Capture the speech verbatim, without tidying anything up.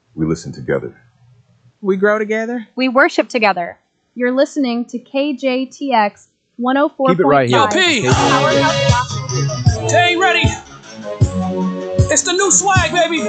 We listen together. We grow together. We worship together. You're listening to K J T X one oh four Keep it point right here. five. Yo, P. They ain't ready. It's the new swag, baby.